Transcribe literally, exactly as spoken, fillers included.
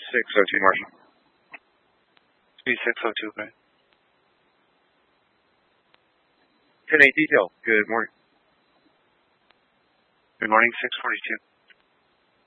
six oh two, Marshall. Speed six oh two, okay. ten eight detail, good morning. Good morning, six forty-two.